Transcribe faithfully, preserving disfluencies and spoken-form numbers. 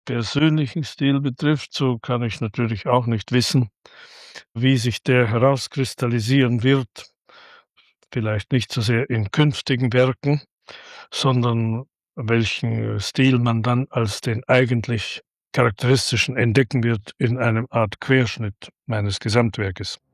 persönlichen Stil betrifft, so kann ich natürlich auch nicht wissen, wie sich der herauskristallisieren wird. Vielleicht nicht so sehr in künftigen Werken, sondern welchen Stil man dann als den eigentlich charakteristischen entdecken wird in einem Art Querschnitt meines Gesamtwerkes.